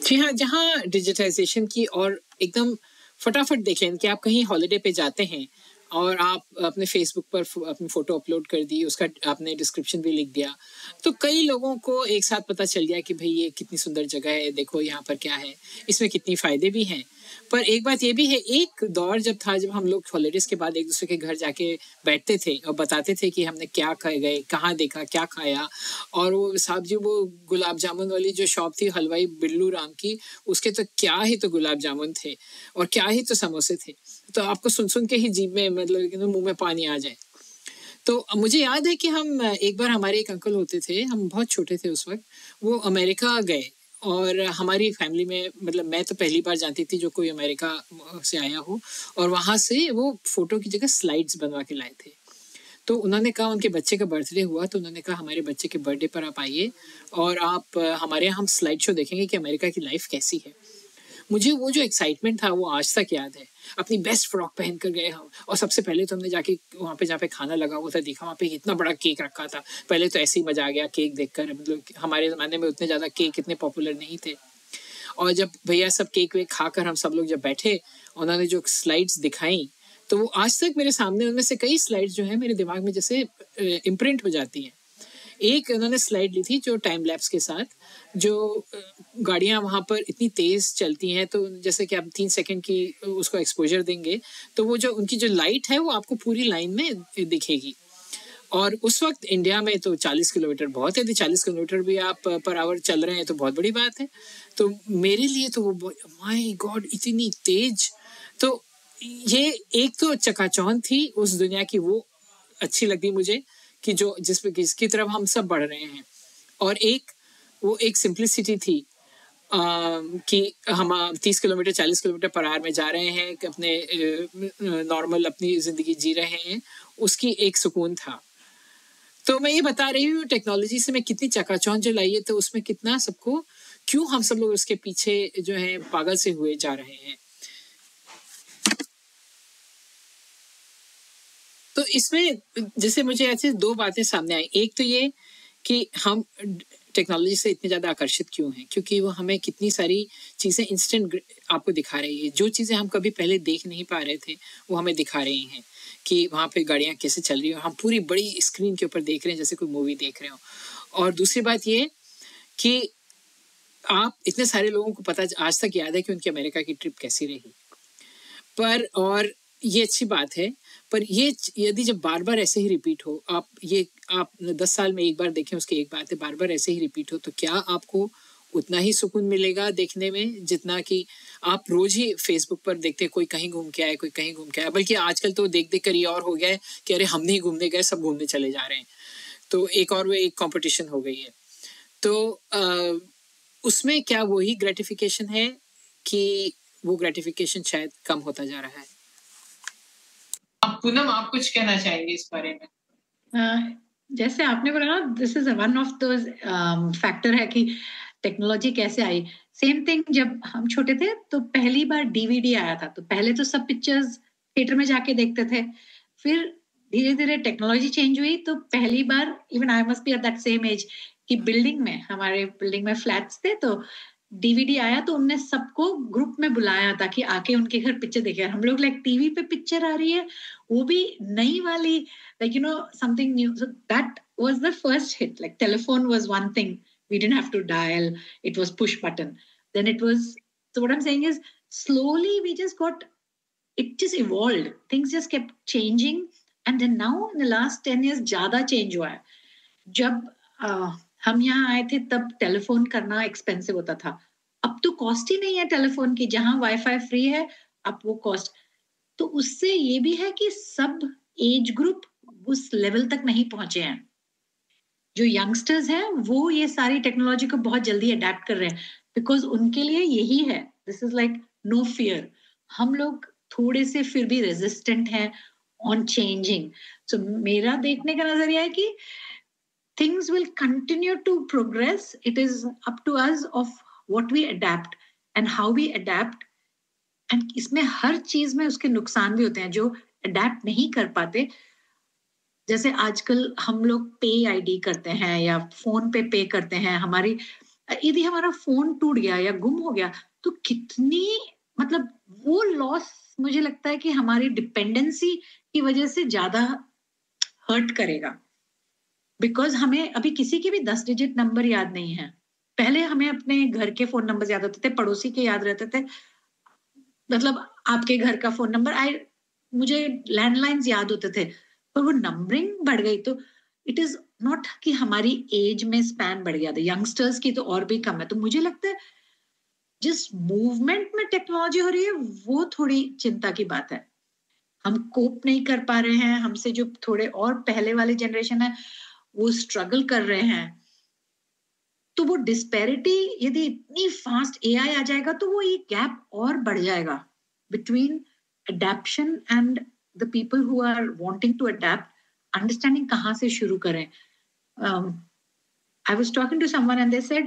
जी हाँ, जहाँ डिजिटाइज़ेशन की और एकदम फटाफट देख लें कि आप कहीं हॉलिडे पे जाते हैं और आप अपने फ़ेसबुक पर अपनी फ़ोटो अपलोड कर दी, उसका आपने डिस्क्रिप्शन भी लिख दिया। तो कई लोगों को एक साथ पता चल गया कि भई ये कितनी सुंदर जगह है, देखो यहाँ पर क्या है, इसमें कितनी फ़ायदे भी हैं। पर एक बात ये भी है, एक दौर जब था जब हम लोग हॉलिडेज़ के बाद एक-दूसरे के घर जाके बैठते थे और बताते थे कि हमने क्या खा गए, कहाँ देखा, क्या खाया। और वो साहब जी वो गुलाब जामुन वाली जो शॉप थी हलवाई बिल्लू राम की, उसके तो क्या ही तो गुलाब जामुन थे और क्या ही तो समोसे थे। तो आपको सुन के ही जीभ में मतलब एकदम मुंह में पानी आ जाए। तो मुझे याद है कि हम एक बार हमारे एक अंकल होते थे, हम बहुत छोटे थे उस वक्त, वो अमेरिका गए और हमारी फैमिली में मतलब मैं तो पहली बार जानती थी जो कोई अमेरिका से आया हो, और वहाँ से वो फोटो की जगह स्लाइड्स बनवा के लाए थे। तो उन्होंने कहा उनके बच्चे का बर्थडे हुआ, तो उन्होंने कहा हमारे बच्चे के बर्थडे पर आप आइए और आप हमारे यहाँ हम स्लाइड शो देखेंगे कि अमेरिका की लाइफ कैसी है। मुझे वो जो एक्साइटमेंट था वो आज तक याद है। अपनी बेस्ट फ्रॉक पहन कर गए हम, और सबसे पहले तो हमने जाके वहाँ पे जहाँ पे खाना लगा हुआ था देखा, वहाँ पे इतना बड़ा केक रखा था। पहले तो ऐसे ही मजा आ गया केक देखकर, मतलब हमारे ज़माने में उतने ज़्यादा केक इतने पॉपुलर नहीं थे। और जब भैया सब केक वेक खाकर हम सब लोग जब बैठे, उन्होंने जो स्लाइड्स दिखाई, तो वो आज तक मेरे सामने, उनमें से कई स्लाइड्स जो है मेरे दिमाग में जैसे इम्प्रिंट हो जाती हैं। एक उन्होंने स्लाइड ली थी जो टाइम लैप्स के साथ, जो गाड़ियाँ वहाँ पर इतनी तेज़ चलती हैं, तो जैसे कि आप 3 सेकंड की उसको एक्सपोजर देंगे तो वो जो उनकी जो लाइट है वो आपको पूरी लाइन में दिखेगी। और उस वक्त इंडिया में तो 40 किलोमीटर बहुत है, तो 40 किलोमीटर भी आप पर आवर चल रहे हैं तो बहुत बड़ी बात है। तो मेरे लिए तो वो माय गॉड इतनी तेज। तो ये एक तो चकाचौंध थी उस दुनिया की, वो अच्छी लगती मुझे कि जो जिसकी तरफ हम सब बढ़ रहे हैं। और एक वो एक सिंप्लिसिटी थी कि हम 30 किलोमीटर 40 किलोमीटर पर आवर में जा रहे हैं कि अपने नॉर्मल अपनी जिंदगी जी रहे हैं, उसकी एक सुकून था। तो मैं ये बता रही हूँ टेक्नोलॉजी से मैं कितनी चकाचौंध जो लाई है, तो उसमें कितना सबको, क्यों हम सब लोग उसके पीछे जो है पागल से हुए जा रहे हैं। तो इसमें जैसे मुझे ऐसे दो बातें सामने आई। एक तो ये कि हम टेक्नोलॉजी से इतने ज़्यादा आकर्षित क्यों हैं, क्योंकि वो हमें कितनी सारी चीज़ें इंस्टेंट आपको दिखा रही है। जो चीज़ें हम कभी पहले देख नहीं पा रहे थे वो हमें दिखा रही हैं कि वहाँ पे गाड़ियाँ कैसे चल रही हो, हम पूरी बड़ी स्क्रीन के ऊपर देख रहे हैं जैसे कोई मूवी देख रहे हो। और दूसरी बात ये कि आप इतने सारे लोगों को पता आज तक याद है कि उनकी अमेरिका की ट्रिप कैसी रही। पर और ये अच्छी बात है, पर ये यदि जब बार बार ऐसे ही रिपीट हो, आप 10 साल में एक बार देखें उसकी एक बात है, बार बार ऐसे ही रिपीट हो तो क्या आपको उतना ही सुकून मिलेगा देखने में जितना कि आप रोज ही फेसबुक पर देखते कोई कहीं घूम के आए, कोई कहीं घूम के आए। बल्कि आजकल तो देख देख कर ये और हो गया है कि अरे हम नहीं घूमने गए, सब घूमने चले जा रहे हैं। तो एक और वो एक कॉम्पिटिशन हो गई है। तो उसमें क्या वही ग्रेटिफिकेशन है कि वो ग्रेटिफिकेशन शायद कम होता जा रहा है। पूनम, आप कुछ कहना चाहेंगे इस बारे में? जैसे आपने बोला ना, this is one of those factor है कि टेक्नोलॉजी कैसे आई। सेम थिंग, जब हम छोटे थे तो पहली बार डीवीडी आया था, तो पहले तो सब पिक्चर्स थिएटर में जाके देखते थे। फिर धीरे धीरे टेक्नोलॉजी चेंज हुई, तो पहली बार even I must be at that same as कि बिल्डिंग में, हमारे बिल्डिंग में फ्लैट्स थे, तो डीवीडी आया तो उनने सबको ग्रुप में बुलाया ताकि आके उनके घर पिक्चर देखे। हम लोग लाइक टीवी पे पिक्चर आ रही है, वो भी नई वाली, like something new. So that was the first hit. Like telephone was one thing, we didn't have to dial, it was push button. Then it was, so what I'm saying is slowly we just got, it just evolved, things just kept changing. And then now in the last 10 years ज़्यादा change हुआ है। जब हम यहाँ आए थे तब telephone करना एक्सपेंसिव होता था। अब तो कॉस्ट ही नहीं है टेलीफोन की, जहां वाईफाई फ्री है अब वो कॉस्ट। तो उससे ये भी है कि सब एज ग्रुप उस लेवल तक नहीं पहुंचे हैं। जो यंगस्टर्स हैं वो ये सारी टेक्नोलॉजी को बहुत जल्दी अडेप्ट कर रहे हैं, बिकॉज उनके लिए यही है, this is like no fear. हम लोग थोड़े से फिर भी रेजिस्टेंट हैं ऑन चेंजिंग। सो मेरा देखने का नजरिया है कि things will continue to progress. It is up to us of what we adapt and how we adapt. And इसमें हर चीज में उसके नुकसान भी होते हैं जो अडेप्ट नहीं कर पाते। जैसे आजकल हम लोग पे आईडी करते हैं या फोन पे करते हैं, हमारी यदि हमारा फोन टूट गया या गुम हो गया तो कितनी मतलब वो लॉस मुझे लगता है कि हमारी डिपेंडेंसी की वजह से ज्यादा हर्ट करेगा, बिकॉज हमें अभी किसी के भी 10 डिजिट नंबर याद नहीं है। पहले हमें अपने घर के फोन नंबर याद होते थे, पड़ोसी के याद रहते थे, मतलब आपके घर का फोन नंबर मुझे लैंडलाइंस याद होते थे, पर वो नंबरिंग बढ़ गई तो इट इज नॉट कि हमारी एज में स्पैन बढ़ गया था, यंगस्टर्स की तो और भी कम है। तो मुझे लगता है जिस मूवमेंट में टेक्नोलॉजी हो रही है वो थोड़ी चिंता की बात है। हम कोप नहीं कर पा रहे हैं, हमसे जो थोड़े और पहले वाले जनरेशन है वो स्ट्रगल कर रहे हैं। तो वो डिस्पैरिटी यदि इतनी फास्ट एआई आ जाएगा तो वो ये गैप और बढ़ जाएगा between adaptation and the people who are wanting to adapt. Understanding कहाँ से शुरू करें? I was talking to someone and they said,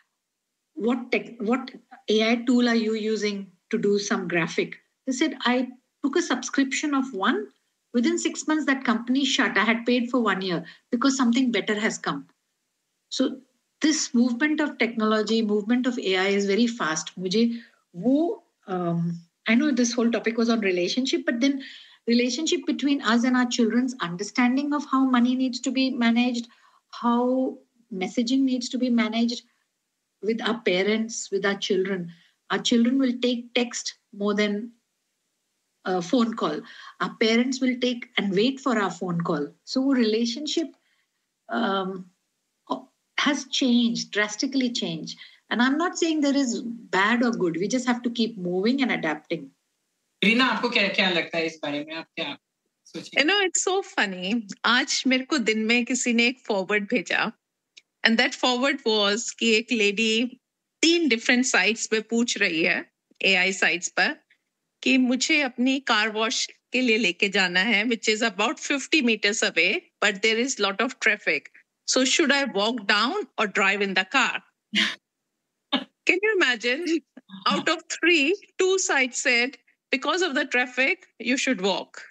what AI tool are you using to do some graphic? They said, I took a subscription of one. Within 6 months, that company shut. I had paid for 1 year because something better has come. So this movement of technology, movement of AI is very fast. मुझे वो I know this whole topic was on relationship, but then relationship between us and our children's understanding of how money needs to be managed, how messaging needs to be managed with our parents, with our children. Our children will take text more than a phone call. Our parents will take and wait for our phone call. So relationship has changed, drastically changed. And I'm not saying there is bad or good. We just have to keep moving and adapting. Reena, आपको क्या क्या लगता है इस बारे में? आप क्या सोचिए? You know, it's so funny. आज मेरे को दिन में किसी ने एक फॉरवर्ड भेजा, and that forward was कि एक लेडी 3 different sites पे पूछ रही है, AI sites पर, कि मुझे अपनी कार वॉश के लिए लेके जाना है, which is about 50 meters away, but there is lot of traffic. So should I walk down or drive in the car? Can you imagine? Out of 3, 2 sites said, because of the traffic, you should walk.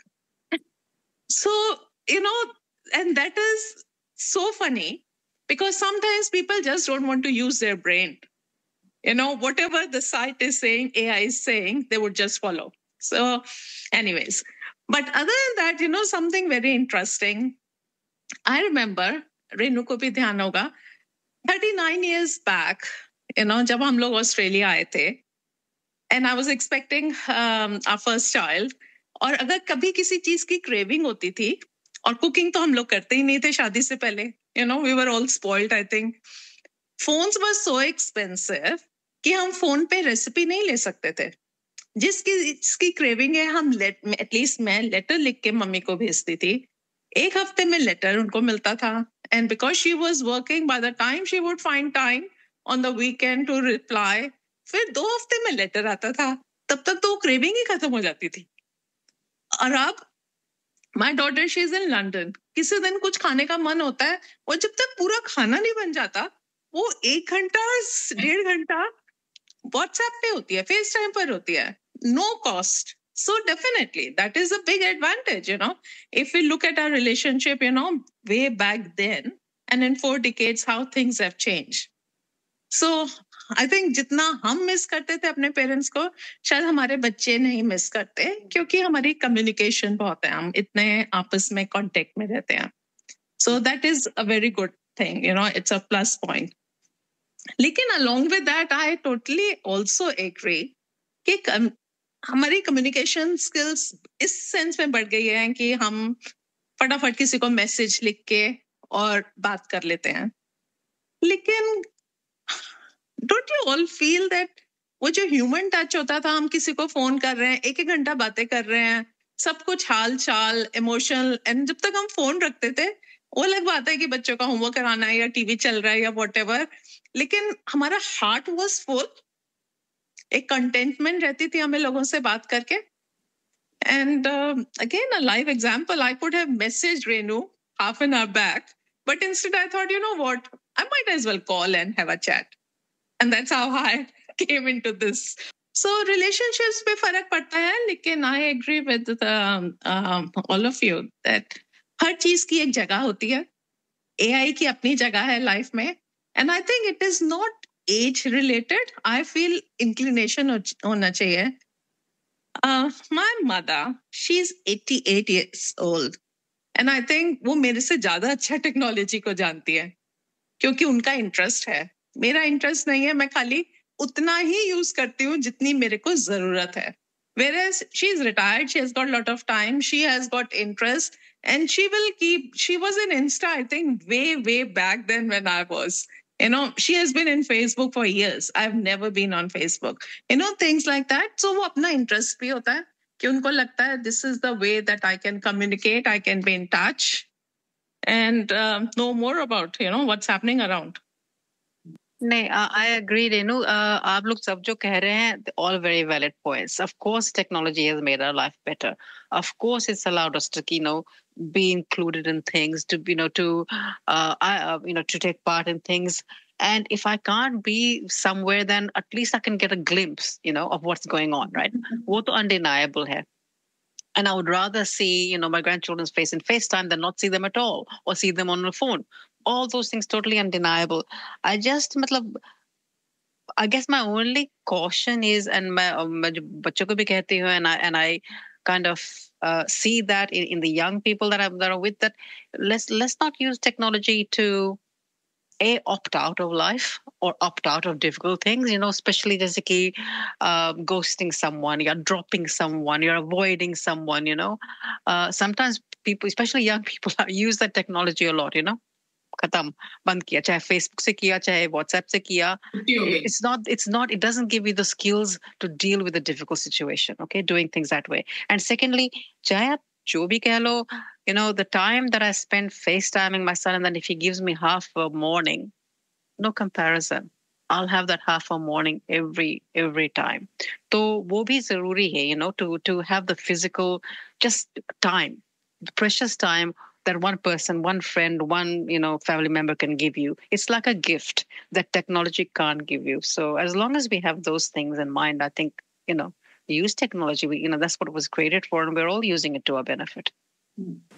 So, you know, and that is so funny because sometimes people just don't want to use their brain. You know, whatever the site is saying, AI is saying, they would just follow. So, anyways, but other than that, you know, something very interesting. I remember, Renu ko bhi dhyan hoga, 39 years back, you know, जब हम लोग Australia आए थे, and I was expecting our first child, और अगर कभी किसी चीज की क्रेविंग होती थी, और कुकिंग तो हम लोग करते ही नहीं थे शादी से पहले, you know, we were all spoiled, I think. Phones were so expensive कि हम फोन पे रेसिपी नहीं ले सकते थे। जिसकी क्रेविंग है, हम एटलीस्ट मैं लेटर लिख के मम्मी को भेजती थी, 1 हफ्ते में लेटर उनको मिलता था, and because she was working, by the time she would find time on the weekend to reply, फिर 2 हफ्ते में लेटर आता था, तब तक तो क्रेविंग ही खत्म हो जाती थी। और अब my daughter, she is in London, किसी दिन कुछ खाने का मन होता है, और जब तक पूरा खाना नहीं बन जाता, वो 1 घंटा 1.5 घंटा WhatsApp पे होती है, FaceTime पर होती है, no cost. So definitely, that is a big advantage, you know. If we look at our relationship, you know, way back then, and in 4 decades, how things have changed. So I think जितना हम miss करते थे अपने parents को, शायद हमारे बच्चे नहीं मिस करते, क्योंकि हमारी कम्युनिकेशन बहुत है, हम इतने आपस में कांटेक्ट में रहते हैं. So that is a very good thing, you know, it's a plus point. लेकिन along with that, I totally also agree कि हमारी कम्युनिकेशन स्किल्स इस सेंस में बढ़ गई है कि हम फटाफट किसी को मैसेज लिख के और बात कर लेते हैं. लेकिन don't you all feel that वो जो ह्यूमन टच होता था, हम किसी को फोन कर रहे हैं, 1-1 घंटा बातें कर रहे हैं, सब कुछ हाल चाल इमोशनल, एंड जब तक हम फोन रखते थे, वो अलग बात है कि बच्चों का होमवर्क कराना है या टीवी चल रहा है या व्हाटएवर, लेकिन हमारा हार्ट वाज फुल, एक कंटेंटमेंट रहती थी हमें लोगों से बात करके. And again a live example, I could have messaged Renu half an hour back, but instead I thought, you know what, I might as well call and have a chat, and that's how I came into this. So relationships पे फर्क पड़ता है, लेकिन I agree with all of you that हर चीज की एक जगह होती है, AI की अपनी जगह है लाइफ में, and I think it is not age related, I feel inclination hona chahiye. My mother, she's 88 years old. And I think वो मेरे से ज़्यादा अच्छा टेक्नोलॉजी को जानती है क्योंकि उनका इंटरेस्ट है. मेरा इंटरेस्ट नहीं है, मैं खाली उतना ही यूज करती हूँ जितनी मेरे को जरूरत है. Whereas she is retired, she has got a lot of time, she has got interest, and she will keep. She was in Insta, I think, way back then when I was. She has been in Facebook for years. I've never been on Facebook. Things like that. So वो अपना interest भी होता है कि उनको लगता है this is the way that I can communicate, I can be in touch, and know more about what's happening around. नहीं, I agree, Renu. आप लोग सब जो कह रहे हैं, all very valid points. Of course, technology has made our life better. Of course, it's allowed us to, be included in things, to, to take part in things. And if I can't be somewhere, then at least I can get a glimpse, of what's going on, right? वो तो undeniable है. And I would rather see, my grandchildren's face in FaceTime than not see them at all or see them on the phone. All those things totally undeniable. I guess my only caution is, and मैं बच्चों को भी कहती हूँ, and I kind of see that in the young people that are with that. Let's not use technology to opt out of life or opt out of difficult things, especially जैसे कि ghosting someone, you're dropping someone, you're avoiding someone, sometimes people, especially young people, use that technology a lot, खत्म, बंद किया, चाहे Facebook से किया, चाहे WhatsApp से किया. It doesn't give you the skills to deal with a difficult situation, okay, doing things that way. And secondly, चाहे आप जो भी कह लो, the time that I spend FaceTiming my son, and then if he gives me half a morning, no comparison. I'll have that half a morning every time. तो वो भी जरूरी है, to have the physical, just time, the precious time that one person, one friend, one, family member can give you. It's like a gift that technology can't give you. So as long as we have those things in mind, I think, use technology. That's what it was created for, and we're all using it to our benefit.